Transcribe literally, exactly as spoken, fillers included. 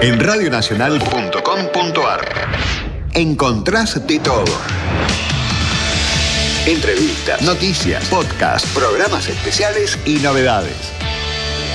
En radio nacional punto com punto ar encontrás de todo. Entrevistas, noticias, podcasts, programas especiales y novedades.